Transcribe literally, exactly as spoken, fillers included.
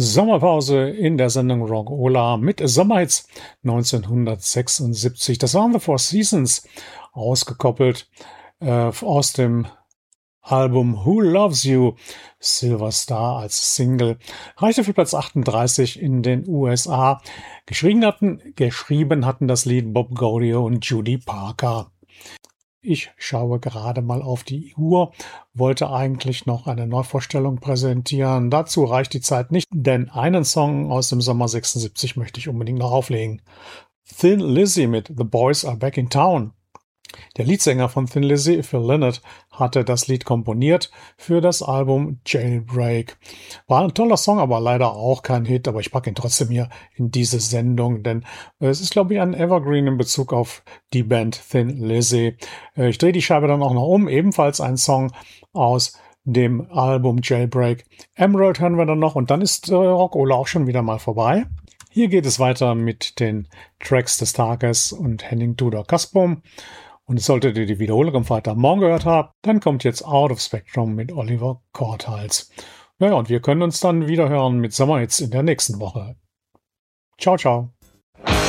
Sommerpause in der Sendung Rock'n'Rolla mit Sommerhits neunzehnhundertsechsundsiebzig. Das waren The Four Seasons, ausgekoppelt äh, aus dem Album Who Loves You, Silver Star als Single, reichte für Platz achtunddreißig in den U S A. Geschrieben hatten, geschrieben hatten das Lied Bob Gaudio und Judy Parker. Ich schaue gerade mal auf die Uhr, wollte eigentlich noch eine Neuvorstellung präsentieren. Dazu reicht die Zeit nicht, denn einen Song aus dem Sommer sechsundsiebzig möchte ich unbedingt noch auflegen. Thin Lizzy mit The Boys Are Back in Town. Der Leadsänger von Thin Lizzy, Phil Lynott, hatte das Lied komponiert für das Album Jailbreak. War ein toller Song, aber leider auch kein Hit, aber ich packe ihn trotzdem hier in diese Sendung, denn es ist, glaube ich, ein Evergreen in Bezug auf die Band Thin Lizzy. Ich drehe die Scheibe dann auch noch um, ebenfalls ein Song aus dem Album Jailbreak. Emerald hören wir dann noch und dann ist äh, Rock'n'Rolla auch schon wieder mal vorbei. Hier geht es weiter mit den Tracks des Tages und Henning Tudor Kaspum. Und solltet ihr die Wiederholung am Freitagmorgen gehört haben, dann kommt jetzt Out of Spectrum mit Oliver Korthals. Naja, und wir können uns dann wieder hören mit Sommerhits in der nächsten Woche. Ciao, ciao.